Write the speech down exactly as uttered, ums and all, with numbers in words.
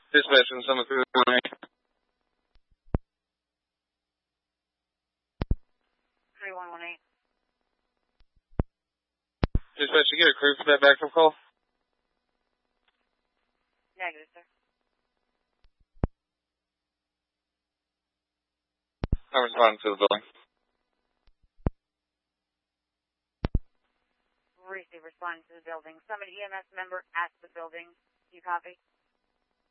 Dispatch in Summit three one eight. three one one eight. Dispatch, you get a crew for that backup call? Negative, sir. I'm responding to the building. Receive responding to the building. Summit E M S member at the building. You copy?